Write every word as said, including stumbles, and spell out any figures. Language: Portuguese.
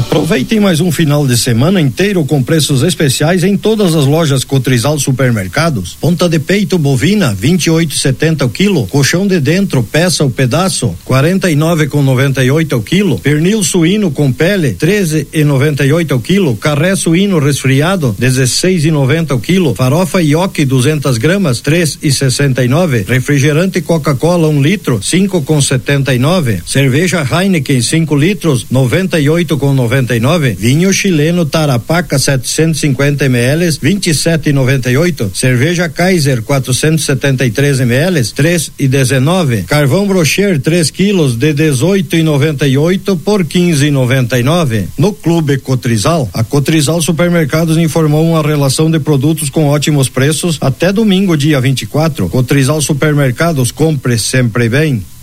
Aproveitem mais um final de semana inteiro com preços especiais em todas as lojas Cotrizal Supermercados. Ponta de peito bovina, vinte e oito e setenta o quilo. Colchão de dentro, peça o pedaço, quarenta e nove com noventa e oito o quilo. Pernil suíno com pele, treze e noventa e oito o quilo. Carré suíno resfriado, dezesseis e noventa o quilo. Farofa Yoki duzentas gramas, três e sessenta e nove. Refrigerante Coca-Cola um litro, cinco com setenta e nove. Cerveja Heineken cinco litros, noventa e oito com noventa e nove. Vinho chileno Tarapaca setecentos e cinquenta mililitros, vinte e sete e noventa e oito. Cerveja Kaiser quatrocentos e setenta e três mililitros, três e dezenove. Carvão Brocher três quilos de dezoito e noventa e oito por quinze e noventa e nove. No Clube Cotrizal, a Cotrizal Supermercados informou uma relação de produtos com ótimos preços até domingo, dia vinte e quatro. Cotrizal Supermercados, compre sempre bem.